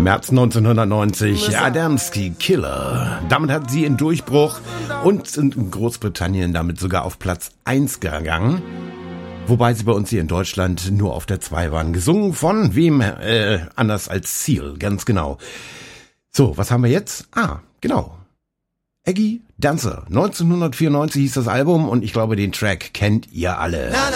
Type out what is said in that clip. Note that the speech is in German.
März 1990, Adamski Killer. Damit hat sie einen Durchbruch und sind in Großbritannien damit sogar auf Platz 1 gegangen. Wobei sie bei uns hier in Deutschland nur auf der 2 waren. Gesungen von wem anders als Seal, ganz genau. So, was haben wir jetzt? Genau. Aggie Dancer. 1994 hieß das Album und ich glaube, den Track kennt ihr alle.